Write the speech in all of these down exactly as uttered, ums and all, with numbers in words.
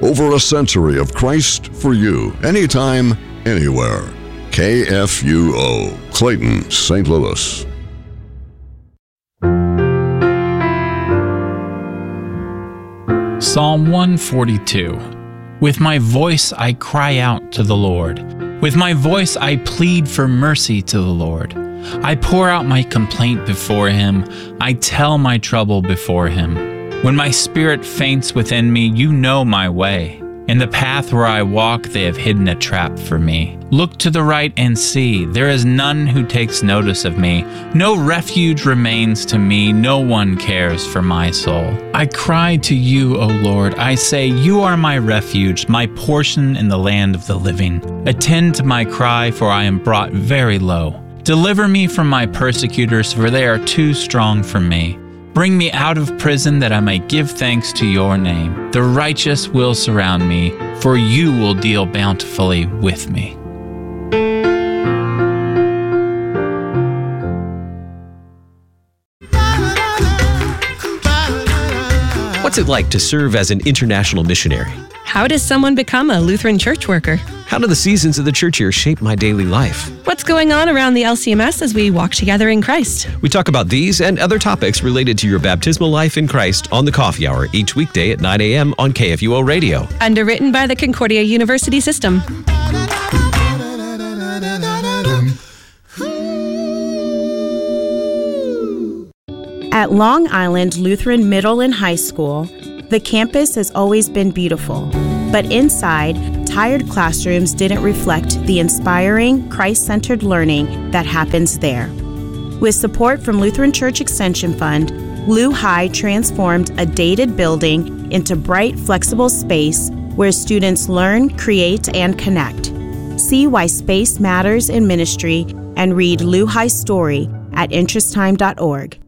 Over a century of Christ for you, anytime, anywhere. K F U O, Clayton, Saint Louis. Psalm one forty-two. With my voice I cry out to the Lord. With my voice I plead for mercy to the Lord. I pour out my complaint before him. I tell my trouble before him. When my spirit faints within me, you know my way. In the path where I walk, they have hidden a trap for me. Look to the right and see, there is none who takes notice of me. No refuge remains to me, no one cares for my soul. I cry to you, O Lord, I say, you are my refuge, my portion in the land of the living. Attend to my cry, for I am brought very low. Deliver me from my persecutors, for they are too strong for me. Bring me out of prison that I may give thanks to your name. The righteous will surround me, for you will deal bountifully with me. What's it like to serve as an international missionary? How does someone become a Lutheran church worker? How do the seasons of the church year shape my daily life? What's going on around the L C M S as we walk together in Christ? We talk about these and other topics related to your baptismal life in Christ on the Coffee Hour each weekday at nine a.m. on K F U O Radio. Underwritten by the Concordia University System. At Long Island Lutheran Middle and High School, the campus has always been beautiful, but inside, tired classrooms didn't reflect the inspiring, Christ-centered learning that happens there. With support from Lutheran Church Extension Fund, Lu High transformed a dated building into bright, flexible space where students learn, create, and connect. See why space matters in ministry and read Lu High's story at interest time dot org.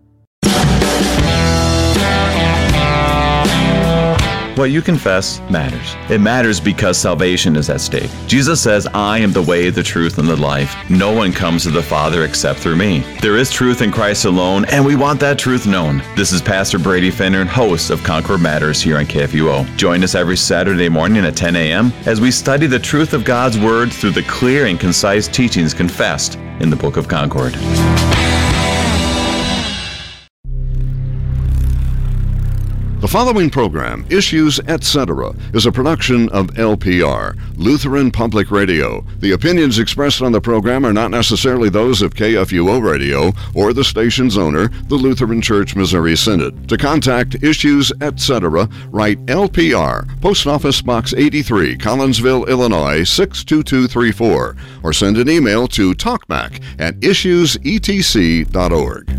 What you confess matters. It matters because salvation is at stake. Jesus says, I am the way, the truth, and the life. No one comes to the Father except through me. There is truth in Christ alone, and we want that truth known. This is Pastor Brady Finner, host of Concord Matters here on K F U O. Join us every Saturday morning at ten a.m. as we study the truth of God's Word through the clear and concise teachings confessed in the Book of Concord. The following program, Issues Etc., is a production of L P R, Lutheran Public Radio. The opinions expressed on the program are not necessarily those of K F U O Radio or the station's owner, the Lutheran Church Missouri Synod. To contact Issues Etc., write L P R, Post Office Box eighty-three, Collinsville, Illinois, six two two three four, or send an email to talkback at issues e t c dot org.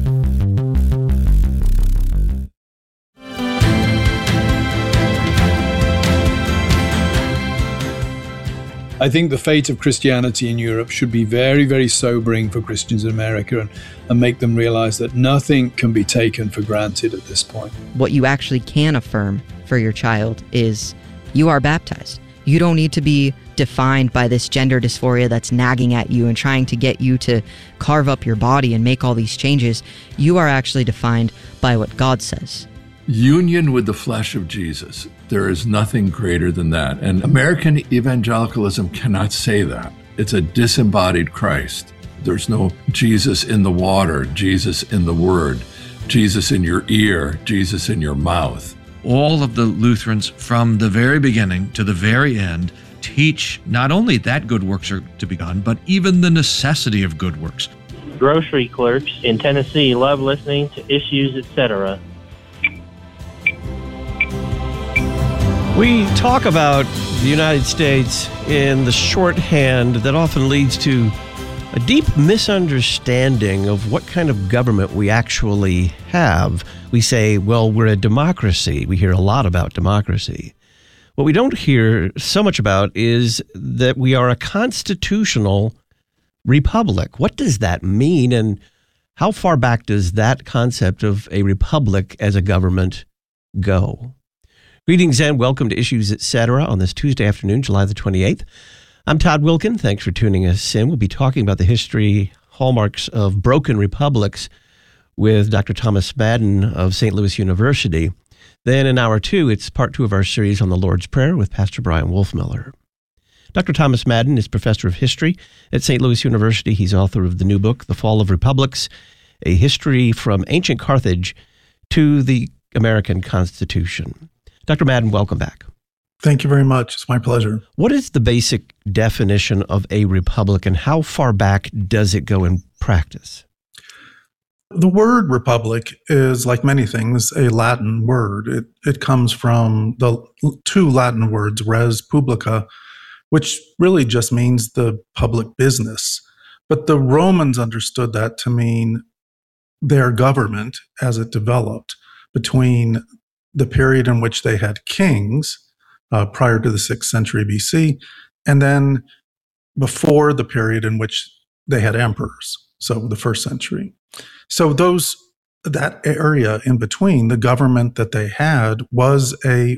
I think the fate of Christianity in Europe should be very, very sobering for Christians in America and, and make them realize that nothing can be taken for granted at this point. What you actually can affirm for your child is you are baptized. You don't need to be defined by this gender dysphoria that's nagging at you and trying to get you to carve up your body and make all these changes. You are actually defined by what God says. Union with the flesh of Jesus. There is nothing greater than that. And American evangelicalism cannot say that. It's a disembodied Christ. There's no Jesus in the water, Jesus in the Word, Jesus in your ear, Jesus in your mouth. All of the Lutherans from the very beginning to the very end teach not only that good works are to be done, but even the necessity of good works. Grocery clerks in Tennessee love listening to Issues Etc. We talk about the United States in the shorthand that often leads to a deep misunderstanding of what kind of government we actually have. We say, well, we're a democracy. We hear a lot about democracy. What we don't hear so much about is that we are a constitutional republic. What does that mean, and how far back does that concept of a republic as a government go? Greetings and welcome to Issues Etc. on this Tuesday afternoon, July the twenty-eighth. I'm Todd Wilkin. Thanks for tuning us in. We'll be talking about the history, hallmarks of broken republics with Doctor Thomas Madden of Saint Louis University. Then in hour two, it's part two of our series on the Lord's Prayer with Pastor Brian Wolfmuller. Doctor Thomas Madden is professor of history at Saint Louis University. He's author of the new book, The Fall of Republics, A History from Ancient Carthage to the American Constitution. Doctor Madden, welcome back. Thank you very much. It's my pleasure. What is the basic definition of a republic, and how far back does it go in practice? The word republic is, like many things, a Latin word. It, it comes from the two Latin words, res publica, which really just means the public business. But the Romans understood that to mean their government as it developed between the period in which they had kings uh, prior to the sixth century B C, and then before the period in which they had emperors, so the first century. So those that area in between, the government that they had was a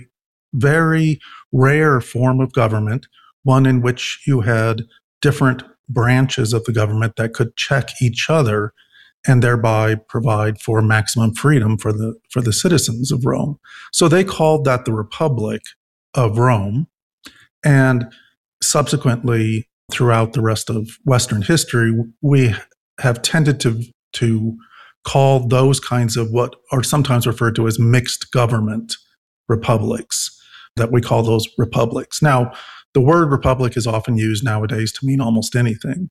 very rare form of government, one in which you had different branches of the government that could check each other and thereby provide for maximum freedom for the for the citizens of Rome. So they called that the Republic of Rome. And subsequently, throughout the rest of Western history, we have tended to, to call those kinds of what are sometimes referred to as mixed government republics, that we call those republics. Now, the word republic is often used nowadays to mean almost anything,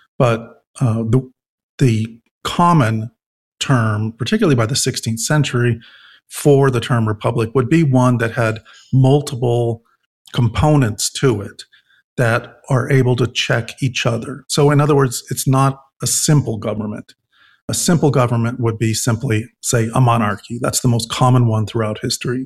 but uh, the, the common term, particularly by the sixteenth century, for the term republic would be one that had multiple components to it that are able to check each other. So in other words, it's not a simple government. A simple government would be simply, say, a monarchy. That's the most common one throughout history.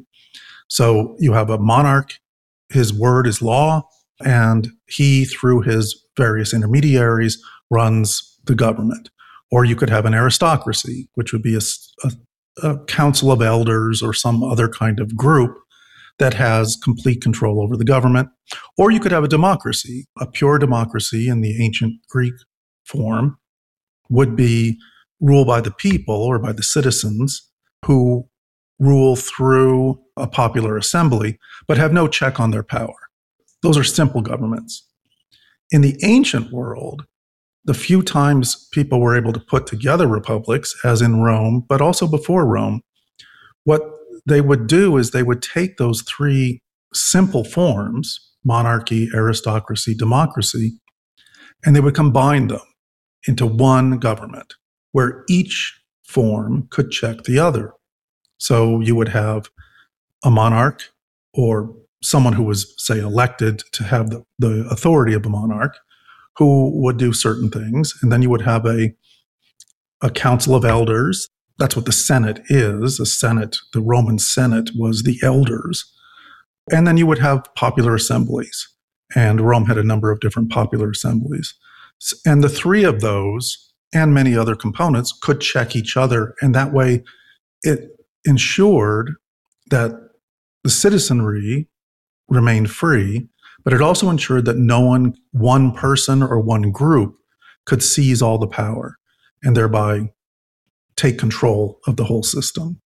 So you have a monarch, his word is law, and he, through his various intermediaries, runs the government. Or you could have an aristocracy, which would be a, a, a council of elders or some other kind of group that has complete control over the government. Or you could have a democracy. A pure democracy in the ancient Greek form would be ruled by the people or by the citizens who rule through a popular assembly, but have no check on their power. Those are simple governments. In the ancient world, the few times people were able to put together republics, as in Rome, but also before Rome, what they would do is they would take those three simple forms, monarchy, aristocracy, democracy, and they would combine them into one government where each form could check the other. So you would have a monarch or someone who was, say, elected to have the, the authority of a monarch who would do certain things. And then you would have a, a council of elders. That's what the Senate is. The Senate, the Roman Senate was the elders. And then you would have popular assemblies. And Rome had a number of different popular assemblies. And the three of those and many other components could check each other. And that way it ensured that the citizenry remained free, but it also ensured that no one, one person or one group could seize all the power and thereby take control of the whole system.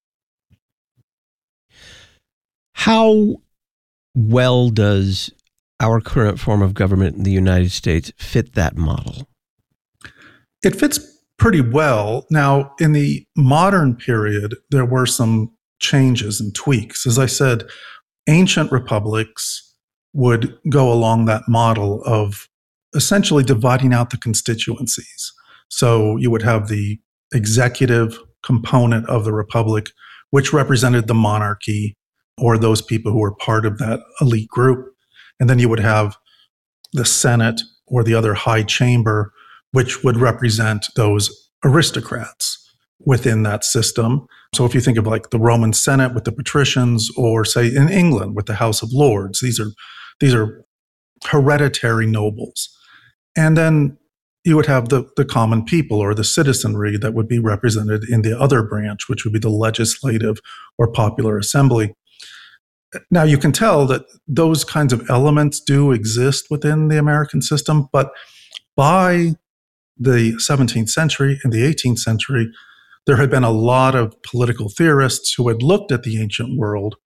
How well does our current form of government in the United States fit that model? It fits pretty well. Now, in the modern period, there were some changes and tweaks. As I said, ancient republics would go along that model of essentially dividing out the constituencies. So you would have the executive component of the republic, which represented the monarchy or those people who were part of that elite group. And then you would have the Senate or the other high chamber, which would represent those aristocrats within that system. So if you think of like the Roman Senate with the patricians, or say in England with the House of Lords, these are these are hereditary nobles. And then you would have the, the common people or the citizenry that would be represented in the other branch, which would be the legislative or popular assembly. Now, you can tell that those kinds of elements do exist within the American system, but by the seventeenth century and the eighteenth century, there had been a lot of political theorists who had looked at the ancient world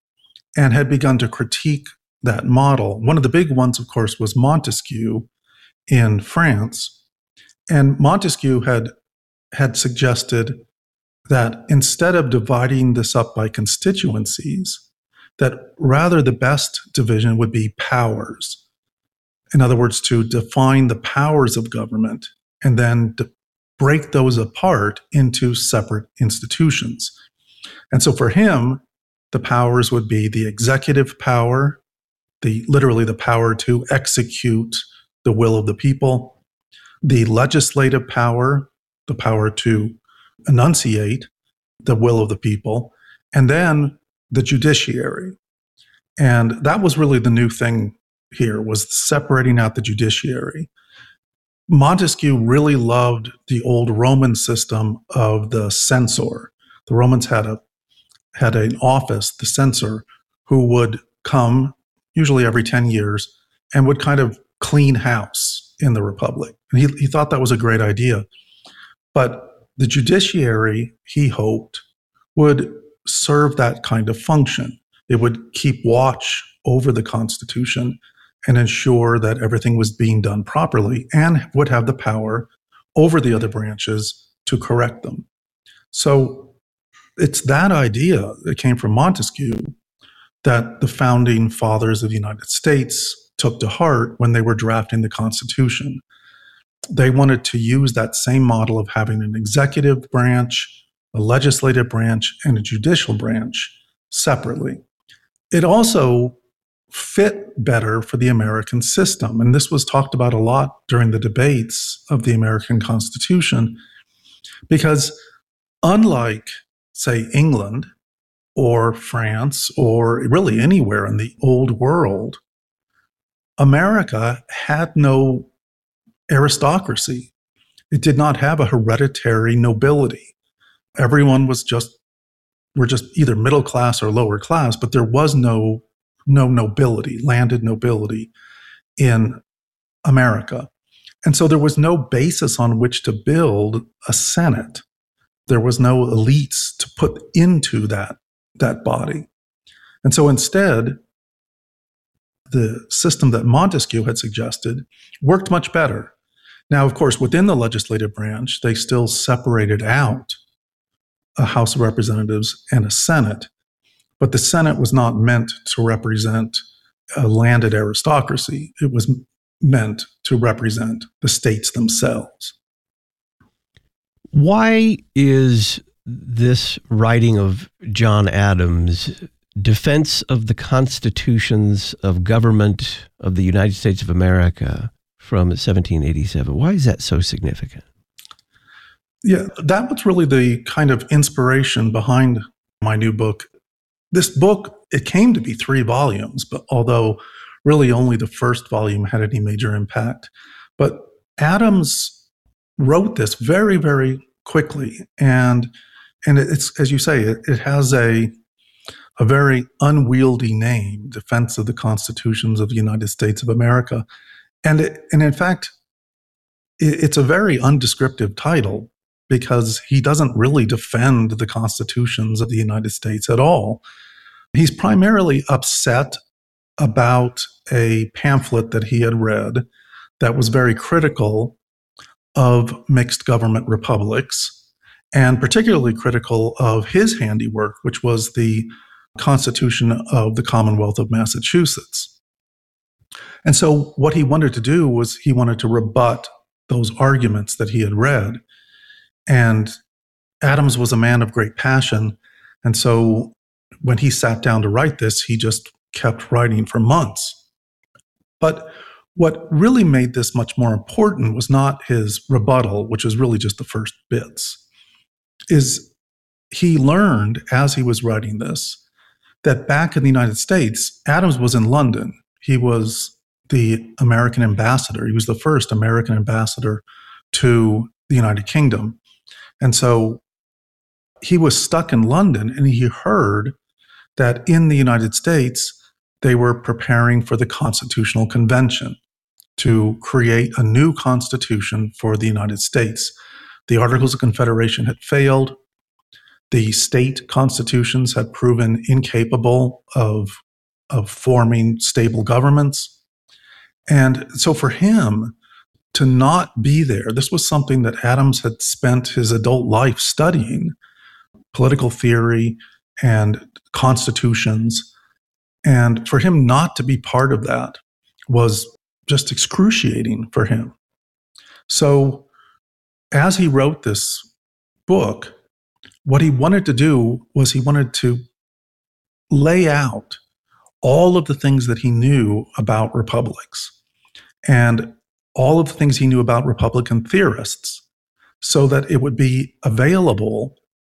and had begun to critique that model. One of the big ones, of course, was Montesquieu in France. And Montesquieu had, had suggested that instead of dividing this up by constituencies, that rather the best division would be powers. In other words, to define the powers of government and then to break those apart into separate institutions. And so for him, the powers would be the executive power, the literally the power to execute the will of the people, the legislative power, the power to enunciate the will of the people, and then the judiciary. And that was really the new thing here, was separating out the judiciary. Montesquieu really loved the old Roman system of the censor. The Romans had a had an office, the censor, who would come usually every ten years and would kind of clean house in the Republic. And he, he thought that was a great idea. But the judiciary, he hoped, would serve that kind of function. It would keep watch over the Constitution and ensure that everything was being done properly, and would have the power over the other branches to correct them. So it's that idea that came from Montesquieu that the founding fathers of the United States took to heart when they were drafting the Constitution. They wanted to use that same model of having an executive branch, a legislative branch, and a judicial branch separately. It also fit better for the American system. And this was talked about a lot during the debates of the American Constitution, because unlike, say, England or France or really anywhere in the old world, America had no aristocracy. It did not have a hereditary nobility. Everyone was just, were just either middle class or lower class, but there was no no nobility, landed nobility in America. And so there was no basis on which to build a Senate. There was no elites to put into that, that body. And so instead, the system that Montesquieu had suggested worked much better. Now, of course, within the legislative branch, they still separated out a House of Representatives and a Senate. But the Senate was not meant to represent a landed aristocracy. It was meant to represent the states themselves. Why is this writing of John Adams' defense of the constitutions of government of the United States of America from seventeen eighty-seven, why is that so significant? Yeah, that was really the kind of inspiration behind my new book. This book, it came to be three volumes, but although really only the first volume had any major impact. But Adams wrote this very, very quickly. And and it's, as you say, it, it has a, a very unwieldy name, Defense of the Constitutions of the United States of America. And, it, and in fact, it, it's a very undescriptive title, because he doesn't really defend the constitutions of the United States at all. He's primarily upset about a pamphlet that he had read that was very critical of mixed government republics, and particularly critical of his handiwork, which was the Constitution of the Commonwealth of Massachusetts. And so what he wanted to do was he wanted to rebut those arguments that he had read. And Adams was a man of great passion. And so when he sat down to write this, he just kept writing for months. But what really made this much more important was not his rebuttal, which was really just the first bits, is he learned as he was writing this that back in the United States, Adams was in London. He was the American ambassador. He was the first American ambassador to the United Kingdom. And so he was stuck in London, and he heard that in the United States, they were preparing for the Constitutional Convention to create a new constitution for the United States. The Articles of Confederation had failed. The state constitutions had proven incapable of of forming stable governments. And so for him to not be there, this was something that Adams had spent his adult life studying, political theory and constitutions. And for him not to be part of that was just excruciating for him. So as he wrote this book, what he wanted to do was he wanted to lay out all of the things that he knew about republics and all of the things he knew about Republican theorists so that it would be available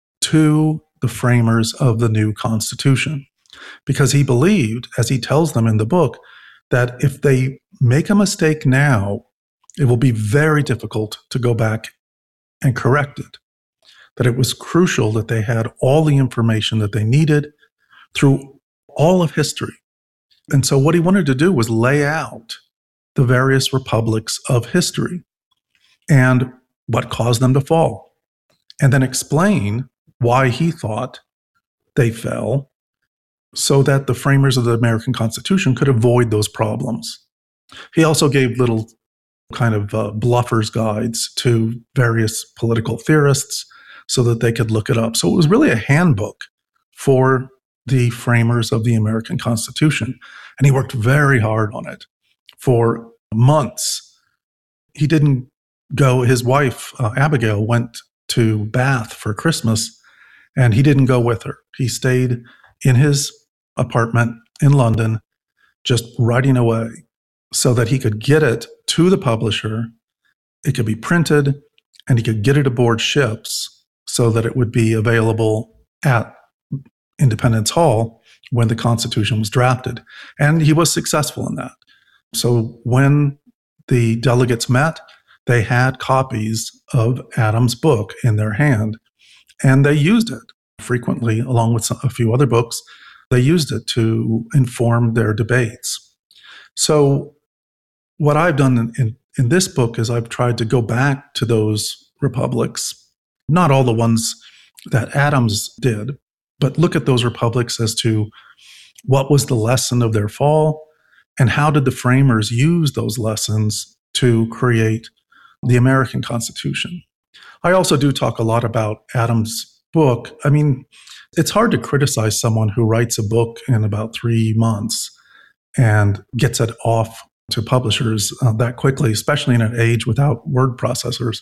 to the framers of the new Constitution. Because he believed, as he tells them in the book, that if they make a mistake now, it will be very difficult to go back and correct it. That it was crucial that they had all the information that they needed through all of history. And so what he wanted to do was lay out the various republics of history and what caused them to fall, and then explain why he thought they fell so that the framers of the American Constitution could avoid those problems. He also gave little kind of uh, bluffer's guides to various political theorists so that they could look it up. So it was really a handbook for the framers of the American Constitution. And he worked very hard on it for months. He didn't go, his wife, uh, Abigail, went to Bath for Christmas, and he didn't go with her. He stayed in his apartment in London, just writing away so that he could get it to the publisher, it could be printed, and he could get it aboard ships so that it would be available at Independence Hall when the Constitution was drafted. And he was successful in that. So when the delegates met, they had copies of Adams' book in their hand, and they used it frequently, along with a few other books. They used it to inform their debates. So what I've done in, in, in this book is I've tried to go back to those republics, not all the ones that Adams did, but look at those republics as to what was the lesson of their fall and how did the framers use those lessons to create the American Constitution. I also do talk a lot about Adams' book. I mean, it's hard to criticize someone who writes a book in about three months and gets it off to publishers uh, that quickly, especially in an age without word processors.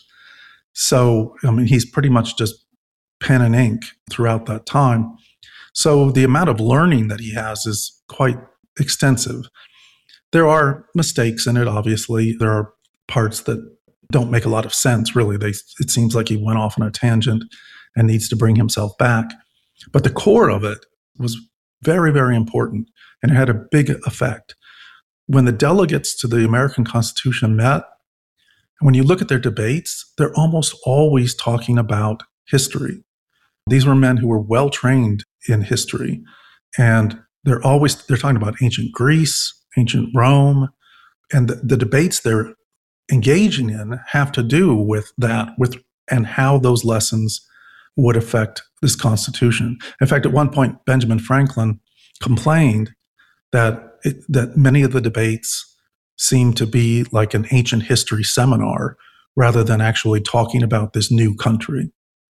So, I mean, he's pretty much just pen and ink throughout that time. So the amount of learning that he has is quite extensive. There are mistakes in it, obviously. There are parts that don't make a lot of sense, really. They, it seems like he went off on a tangent and needs to bring himself back. But the core of it was very, very important, and it had a big effect. When the delegates to the American Constitution met, when you look at their debates, they're almost always talking about history. These were men who were well trained in history, and they're always they're talking about ancient Greece, ancient Rome, and the, the debates they're engaging in have to do with that, with and how those lessons would affect this Constitution. In fact, at one point, Benjamin Franklin complained that it, that many of the debates seemed to be like an ancient history seminar rather than actually talking about this new country.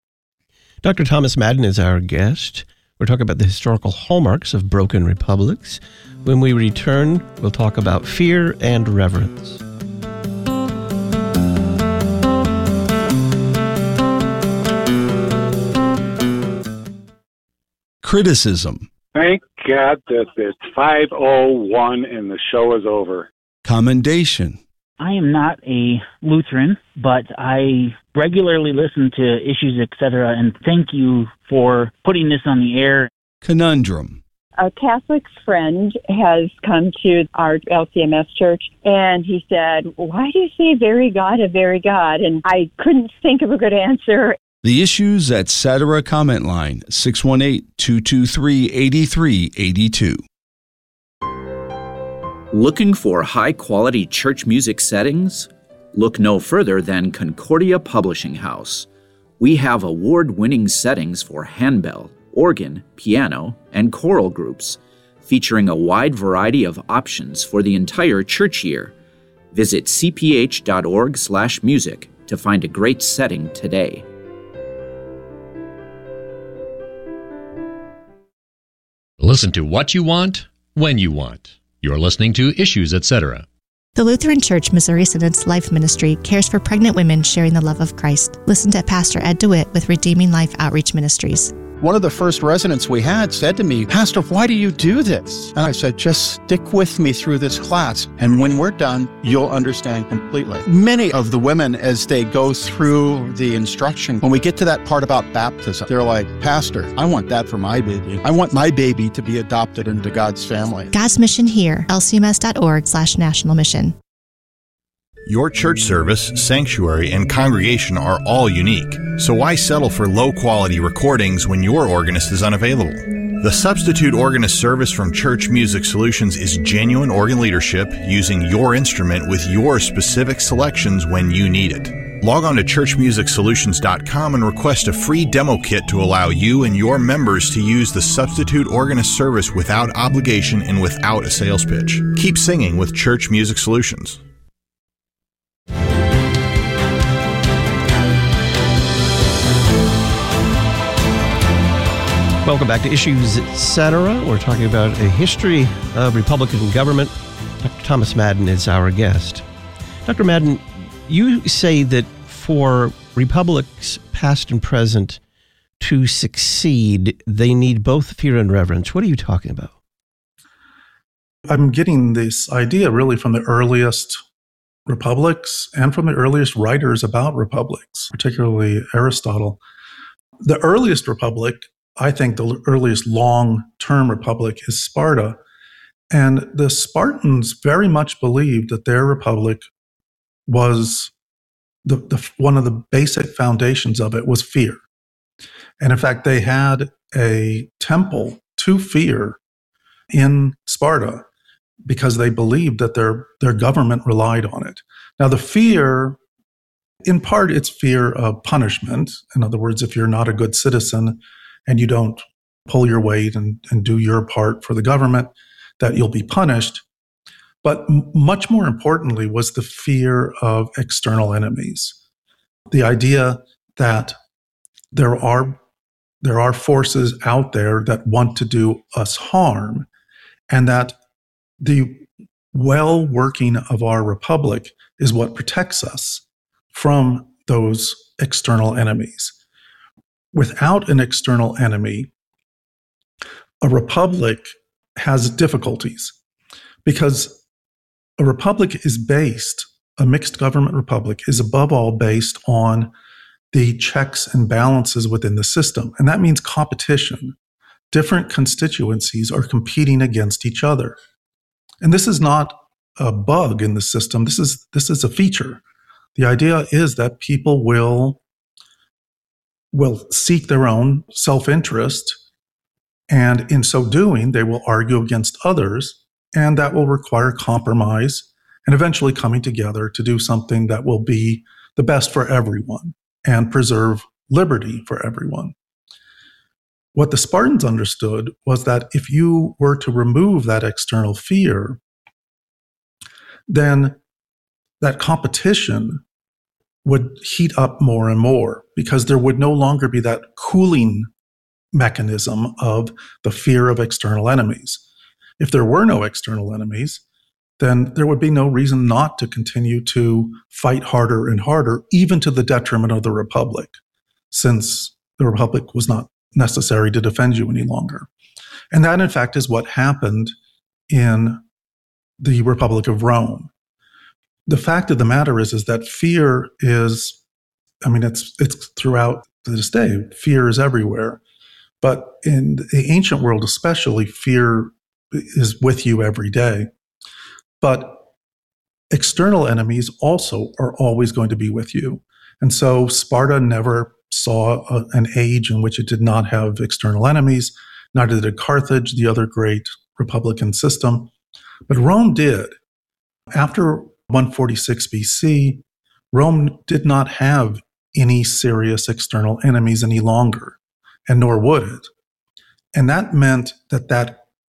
Doctor Thomas Madden is our guest. We're talking about the historical hallmarks of broken republics. When we return, we'll talk about fear and reverence. Criticism. Thank God that it's five oh one and the show is over. Commendation. I am not a Lutheran, but I regularly listen to Issues, et cetera, and thank you for putting this on the air. Conundrum. A Catholic friend has come to our L C M S church, and he said, why do you say very God, a very God? And I couldn't think of a good answer. The Issues, et cetera comment line, six one eight, two two three, eight three eight two. Looking for high-quality church music settings? Look no further than Concordia Publishing House. We have award-winning settings for handbell, organ, piano, and choral groups, featuring a wide variety of options for the entire church year. Visit c p h dot org slash music to find a great setting today. Listen to what you want, when you want. You're listening to Issues, et cetera. The Lutheran Church Missouri Synod's Life Ministry cares for pregnant women sharing the love of Christ. Listen to Pastor Ed DeWitt with Redeeming Life Outreach Ministries. One of the first residents we had said to me, "Pastor, why do you do this?" And I said, "Just stick with me through this class, and when we're done, you'll understand completely." Many of the women, as they go through the instruction, when we get to that part about baptism, they're like, "Pastor, I want that for my baby. I want my baby to be adopted into God's family." God's Mission Here, L C M S dot org slash national mission. Your church service, sanctuary, and congregation are all unique, so why settle for low-quality recordings when your organist is unavailable? The Substitute Organist service from Church Music Solutions is genuine organ leadership using your instrument with your specific selections when you need it. Log on to church music solutions dot com and request a free demo kit to allow you and your members to use the Substitute Organist service without obligation and without a sales pitch. Keep singing with Church Music Solutions. Welcome back to Issues, et cetera. We're talking about a history of Republican government. Doctor Thomas Madden is our guest. Doctor Madden, you say that for republics past and present to succeed, they need both fear and reverence. What are you talking about? I'm getting this idea really from the earliest republics and from the earliest writers about republics, particularly Aristotle. The earliest republic, I think the earliest long-term republic, is Sparta. And the Spartans very much believed that their republic was the, the one of the basic foundations of it was fear. And in fact, they had a temple to fear in Sparta because they believed that their, their government relied on it. Now, the fear, in part, it's fear of punishment. In other words, if you're not a good citizen and you don't pull your weight and, and do your part for the government, that you'll be punished. But m- much more importantly was the fear of external enemies. The idea that there are, there are forces out there that want to do us harm, and that the well-working of our republic is what protects us from those external enemies. Without an external enemy, a republic has difficulties because a republic is based, a mixed government republic is above all based on the checks and balances within the system. And that means competition. Different constituencies are competing against each other. And this is not a bug in the system. This is, this is a feature. The idea is that people will will seek their own self-interest, and in so doing, they will argue against others, and that will require compromise and eventually coming together to do something that will be the best for everyone and preserve liberty for everyone. What the Spartans understood was that if you were to remove that external fear, then that competition would heat up more and more because there would no longer be that cooling mechanism of the fear of external enemies. If there were no external enemies, then there would be no reason not to continue to fight harder and harder, even to the detriment of the Republic, since the Republic was not necessary to defend you any longer. And that, in fact, is what happened in the Republic of Rome. The fact of the matter is, is that fear is, I mean, it's it's throughout this day. Fear is everywhere. But in the ancient world especially, fear is with you every day. But external enemies also are always going to be with you. And so Sparta never saw a, an age in which it did not have external enemies. Neither did Carthage, the other great republican system. But Rome did. After one forty-six B C, Rome did not have any serious external enemies any longer, and nor would it. And that meant that that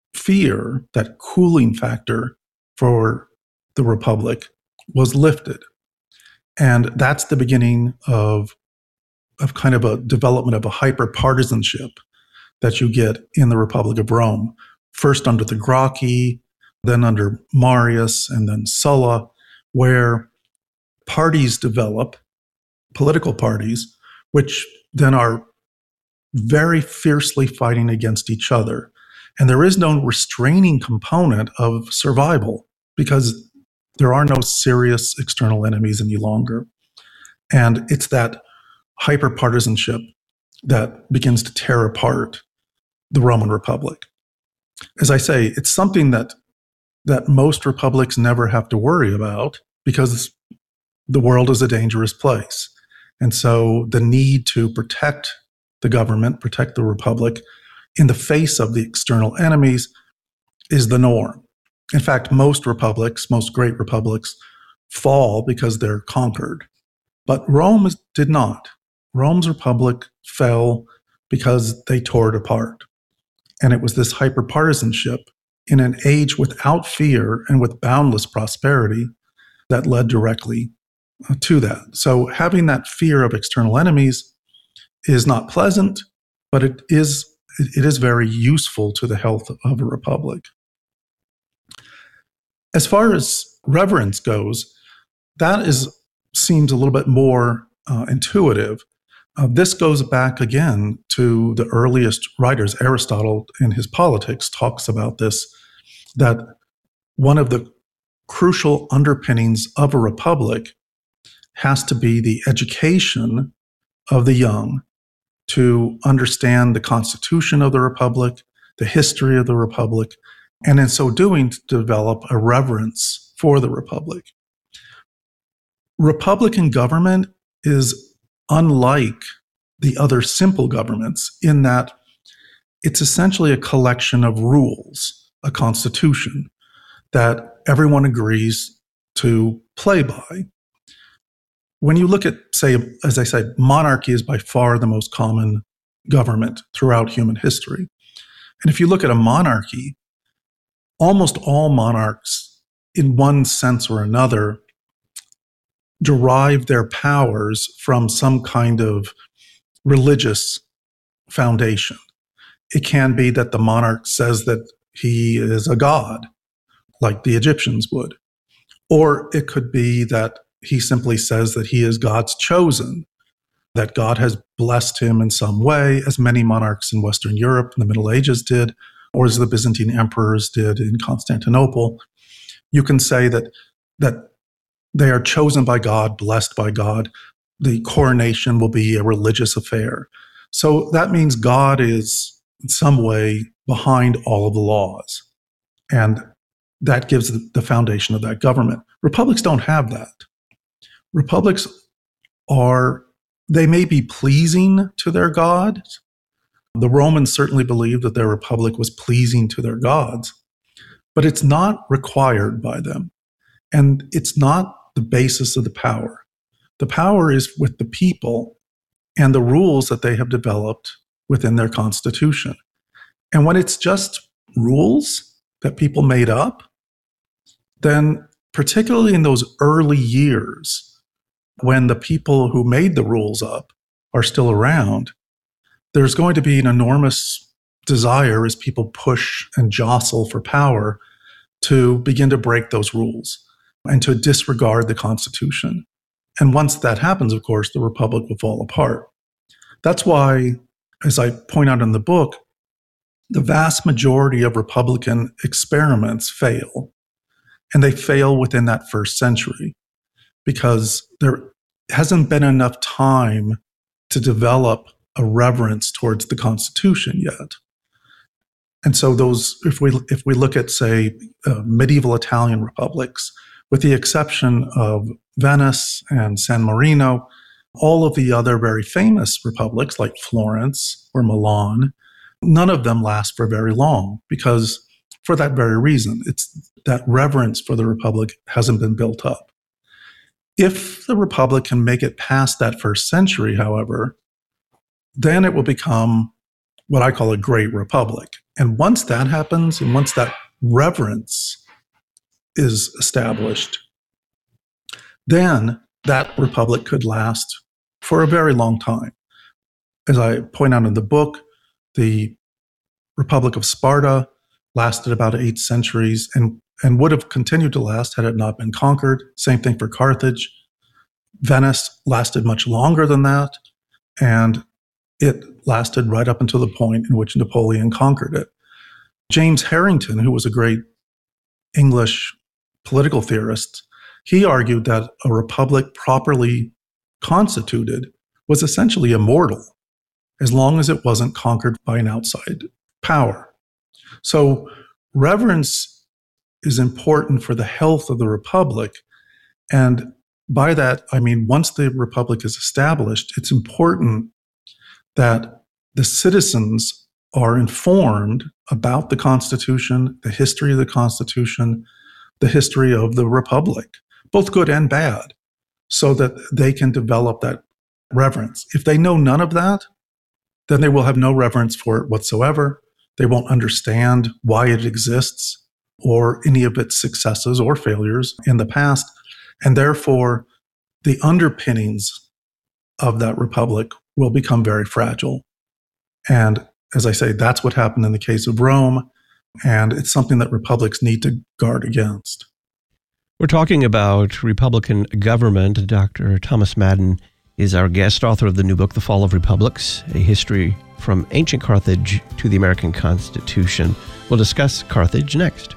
fear, that cooling factor for the Republic was lifted. And that's the beginning of, of kind of a development of a hyper-partisanship that you get in the Republic of Rome, first under the Gracchi, then under Marius, and then Sulla, where parties develop, political parties, which then are very fiercely fighting against each other. And there is no restraining component of survival because there are no serious external enemies any longer. And it's that hyper-partisanship that begins to tear apart the Roman Republic. As I say, it's something that that most republics never have to worry about because the world is a dangerous place. And so the need to protect the government, protect the republic in the face of the external enemies is the norm. In fact, most republics, most great republics, fall because they're conquered. But Rome did not. Rome's republic fell because they tore it apart. And it was this hyper-partisanship in an age without fear and with boundless prosperity that led directly to that. So having that fear of external enemies is not pleasant, but it is it is very useful to the health of a republic. As far as reverence goes, that is seems a little bit more uh, intuitive. Uh, this goes back again to the earliest writers. Aristotle, in his Politics, talks about this, that one of the crucial underpinnings of a republic has to be the education of the young to understand the constitution of the republic, the history of the republic, and in so doing, to develop a reverence for the republic. Republican government is unlike the other simple governments in that it's essentially a collection of rules, a constitution that everyone agrees to play by. When you look at, say, as I said, monarchy is by far the most common government throughout human history. And if you look at a monarchy, almost all monarchs, in one sense or another, derive their powers from some kind of religious foundation. It can be that the monarch says that he is a god, like the Egyptians would. Or it could be that he simply says that he is God's chosen, that God has blessed him in some way, as many monarchs in Western Europe in the Middle Ages did, or as the Byzantine emperors did in Constantinople. You can say that, that they are chosen by God, blessed by God. The coronation will be a religious affair. So that means God is in some way behind all of the laws. And that gives the foundation of that government. Republics don't have that. Republics are, they may be pleasing to their gods. The Romans certainly believed that their republic was pleasing to their gods, but it's not required by them. And it's not the basis of the power. The power is with the people and the rules that they have developed within their constitution. And when it's just rules that people made up, then particularly in those early years, when the people who made the rules up are still around, there's going to be an enormous desire as people push and jostle for power to begin to break those rules and to disregard the Constitution. And once that happens, of course, the republic will fall apart. That's why, as I point out in the book, the vast majority of Republican experiments fail. And they fail within that first century because there hasn't been enough time to develop a reverence towards the Constitution yet. And so those, if we if we look at, say, uh, medieval Italian republics, with the exception of Venice and San Marino, all of the other very famous republics like Florence or Milan, none of them last for very long because for that very reason, it's that reverence for the republic hasn't been built up. If the republic can make it past that first century, however, then it will become what I call a great republic. And once that happens, and once that reverence is established, then that republic could last for a very long time. As I point out in the book, the Republic of Sparta lasted about eight centuries and, and would have continued to last had it not been conquered. Same thing for Carthage. Venice lasted much longer than that, and it lasted right up until the point in which Napoleon conquered it. James Harrington, who was a great English political theorist, he argued that a republic properly constituted was essentially immortal as long as it wasn't conquered by an outside power. So reverence is important for the health of the republic. And by that, I mean, once the republic is established, it's important that the citizens are informed about the Constitution, the history of the Constitution, the history of the republic, both good and bad, so that they can develop that reverence. If they know none of that, then they will have no reverence for it whatsoever. They won't understand why it exists or any of its successes or failures in the past. And therefore, the underpinnings of that republic will become very fragile. And as I say, that's what happened in the case of Rome. And it's something that republics need to guard against. We're talking about Republican government. Doctor Thomas Madden is our guest, author of the new book, The Fall of Republics, A History from Ancient Carthage to the American Constitution. We'll discuss Carthage next.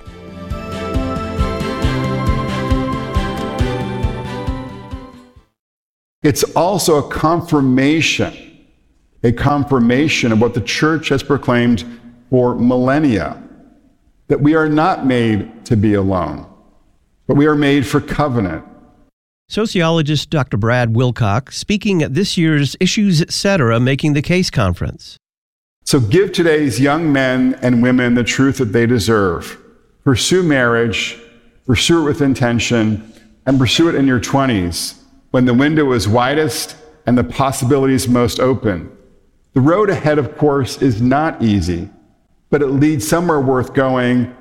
It's also a confirmation, a confirmation of what the church has proclaimed for millennia, that we are not made to be alone, but we are made for covenant. Sociologist Doctor Brad Wilcox speaking at this year's Issues Etc. Making the Case conference. So give today's young men and women the truth that they deserve. Pursue marriage, pursue it with intention, and pursue it in your twenties when the window is widest and the possibilities most open. The road ahead, of course, is not easy, but it leads somewhere worth going,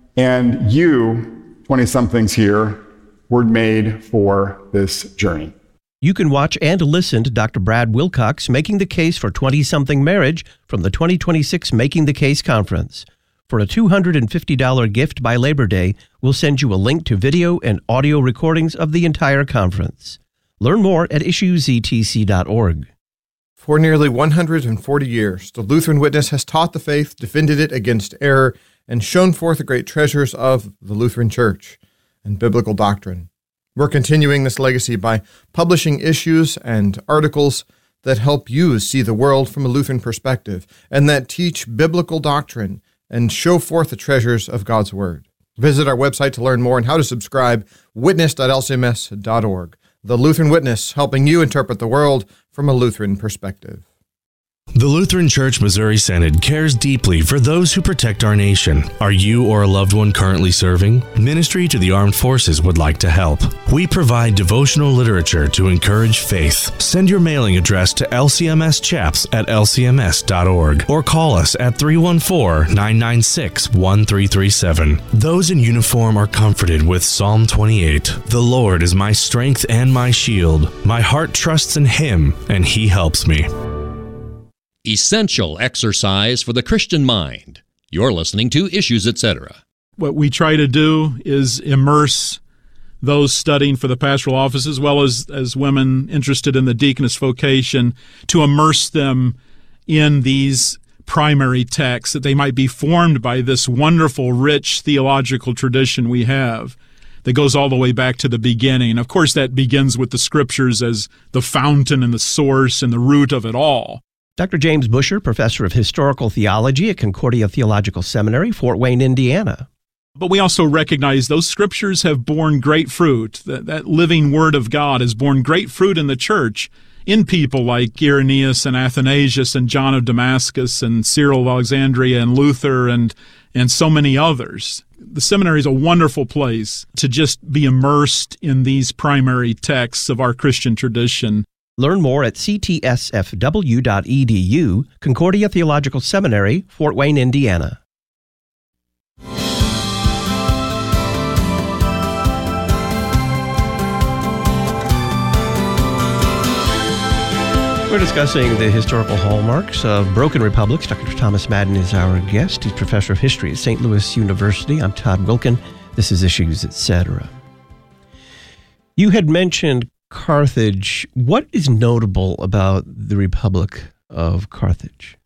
and you, twenty-somethings here, were made for this journey. You can watch and listen to Doctor Brad Wilcox making the case for twenty-something marriage from the twenty twenty-six Making the Case conference. For a two hundred fifty dollars gift by Labor Day, we'll send you a link to video and audio recordings of the entire conference. Learn more at issues e t c dot org. For nearly one hundred forty years, the Lutheran Witness has taught the faith, defended it against error, and shown forth the great treasures of the Lutheran Church and biblical doctrine. We're continuing this legacy by publishing issues and articles that help you see the world from a Lutheran perspective and that teach biblical doctrine and show forth the treasures of God's Word. Visit our website to learn more and how to subscribe, witness dot l c m s dot org. The Lutheran Witness, helping you interpret the world from a Lutheran perspective. The Lutheran Church Missouri Synod cares deeply for those who protect our nation. Are you or a loved one currently serving? Ministry to the Armed Forces would like to help. We provide devotional literature to encourage faith. Send your mailing address to L C M S chaps at l c m s dot org or call us at three one four, nine nine six, one three three seven. Those in uniform are comforted with Psalm twenty-eight. The Lord is my strength and my shield. My heart trusts in Him, and He helps me. Essential exercise for the Christian mind. You're listening to Issues Etc. What we try to do is immerse those studying for the pastoral office, as well as, as women interested in the deaconess vocation, to immerse them in these primary texts, that they might be formed by this wonderful, rich theological tradition we have that goes all the way back to the beginning. Of course, that begins with the Scriptures as the fountain and the source and the root of it all. Doctor James Busher, professor of historical theology at Concordia Theological Seminary, Fort Wayne, Indiana. But we also recognize those Scriptures have borne great fruit. That, that living Word of God has borne great fruit in the church, in people like Irenaeus and Athanasius and John of Damascus and Cyril of Alexandria and Luther and, and so many others. The seminary is a wonderful place to just be immersed in these primary texts of our Christian tradition. Learn more at c t s f w dot e d u, Concordia Theological Seminary, Fort Wayne, Indiana. We're discussing the historical hallmarks of broken republics. Doctor Thomas Madden is our guest. He's professor of history at Saint Louis University. I'm Todd Wilkin. This is Issues, et cetera. You had mentioned Carthage. What is notable about the Republic of Carthage?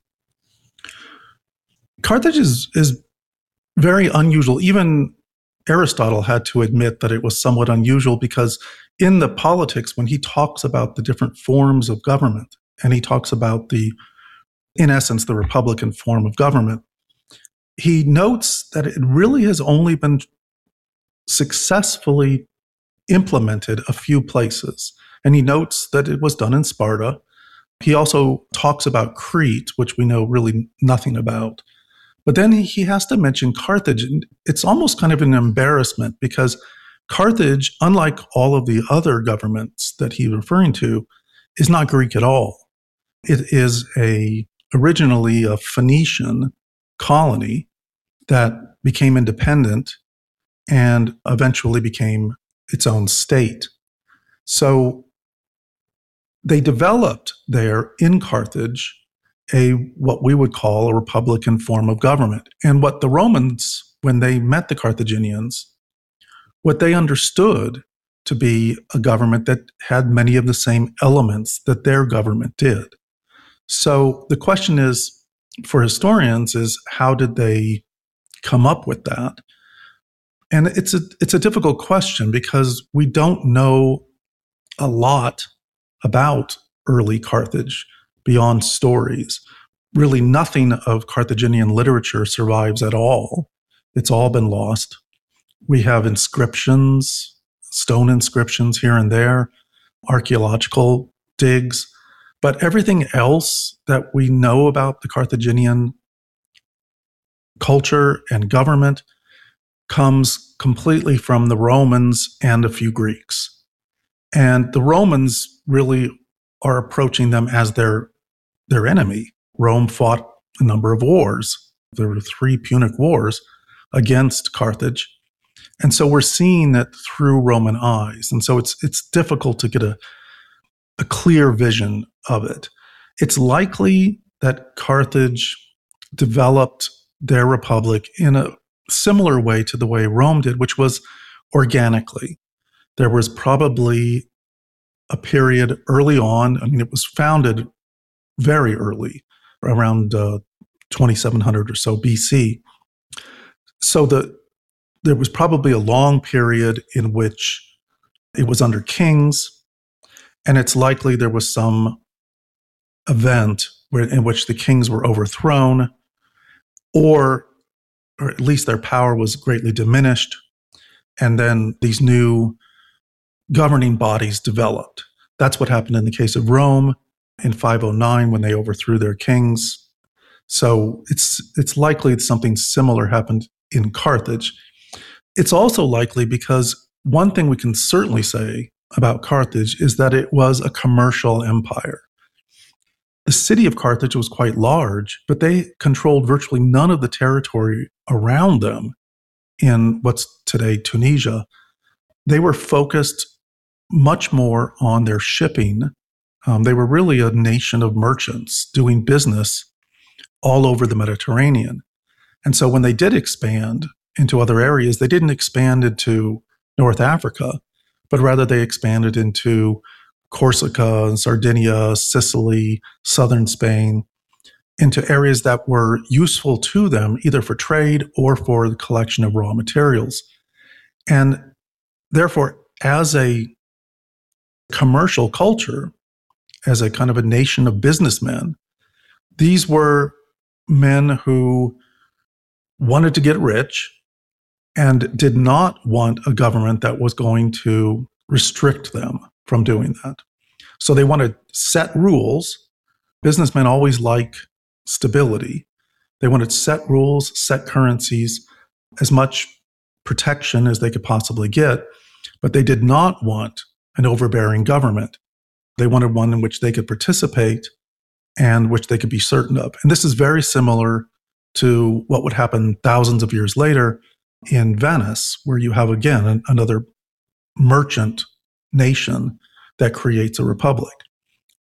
Carthage is, is very unusual. Even Aristotle had to admit that it was somewhat unusual, because in the politics, when he talks about the different forms of government, and he talks about the, in essence, the Republican form of government, he notes that it really has only been successfully implemented a few places. And he notes that it was done in Sparta. He also talks about Crete, which we know really nothing about. But then he has to mention Carthage. And it's almost kind of an embarrassment, because Carthage, unlike all of the other governments that he's referring to, is not Greek at all. It is a originally a Phoenician colony that became independent and eventually became its own state. So they developed there in Carthage a what we would call a republican form of government. And what the Romans, when they met the Carthaginians, what they understood to be a government that had many of the same elements that their government did. So the question is, for historians, is how did they come up with that? And it's a it's a difficult question, because we don't know a lot about early Carthage beyond stories. Really, nothing of Carthaginian literature survives at all. It's all been lost. We have inscriptions, stone inscriptions here and there, archaeological digs, but everything else that we know about the Carthaginian culture and government comes completely from the Romans and a few Greeks. And the Romans really are approaching them as their, their enemy. Rome fought a number of wars. There were three Punic Wars against Carthage. And so we're seeing it through Roman eyes. And so it's it's difficult to get a, a clear vision of it. It's likely that Carthage developed their republic in a similar way to the way Rome did, which was organically. There was probably a period early on, I mean, it was founded very early, around uh, twenty-seven hundred or so B C. So the there was probably a long period in which it was under kings, and it's likely there was some event where, in which the kings were overthrown, or, or at least their power was greatly diminished, and then these new governing bodies developed. That's what happened in the case of Rome in five oh nine when they overthrew their kings. So it's it's likely that something similar happened in Carthage. It's also likely because one thing we can certainly say about Carthage is that it was a commercial empire. The city of Carthage was quite large, but they controlled virtually none of the territory around them in what's today Tunisia. They were focused much more on their shipping. Um, they were really a nation of merchants doing business all over the Mediterranean. And so when they did expand into other areas, they didn't expand into North Africa, but rather they expanded into Corsica and Sardinia, Sicily, southern Spain, into areas that were useful to them, either for trade or for the collection of raw materials. And therefore, as a commercial culture, as a kind of a nation of businessmen, these were men who wanted to get rich and did not want a government that was going to restrict them from doing that. So they wanted set rules. Businessmen always like stability. They wanted set rules, set currencies, as much protection as they could possibly get, but they did not want an overbearing government. They wanted one in which they could participate and which they could be certain of. And this is very similar to what would happen thousands of years later in Venice, where you have, again, an, another merchant nation that creates a republic.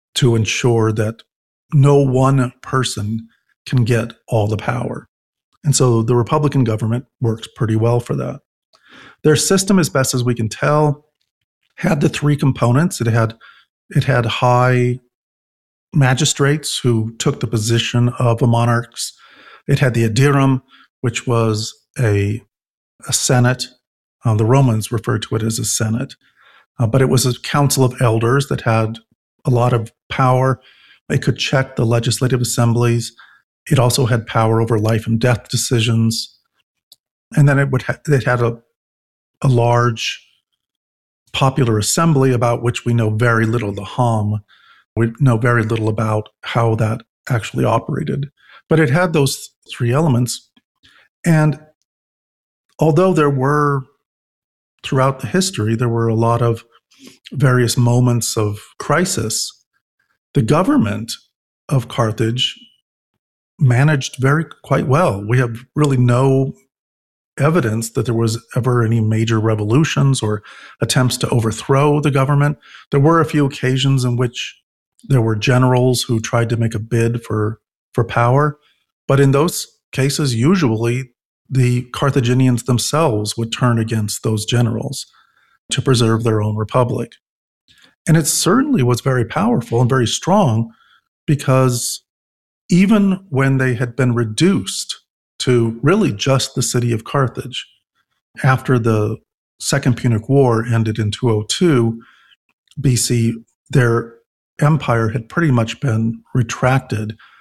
to ensure that no one person can get all the power. And so the Republican government works pretty well for that. Their system, as best as we can tell, had the three components. It had it had high magistrates who took the position of the monarchs. It had the Aedirum, which was a, a senate. Uh, the Romans referred to it as a senate. Uh, but it was a council of elders that had a lot of power. It could check the legislative assemblies. It also had power over life and death decisions. And then it would ha- it had a, a large popular assembly about which we know very little, the Hom. We know very little about how that actually operated. But it had those three elements. And although there were, throughout the history, there were a lot of various moments of crisis, the government of Carthage managed very quite well. We have really no evidence that there was ever any major revolutions or attempts to overthrow the government. There were a few occasions in which there were generals who tried to make a bid for, for power. But in those cases, usually the Carthaginians themselves would turn against those generals to preserve their own republic. And it certainly was very powerful and very strong, because even when they had been reduced to really just the city of Carthage, after the Second Punic War ended in two oh two B C, their empire had pretty much been retracted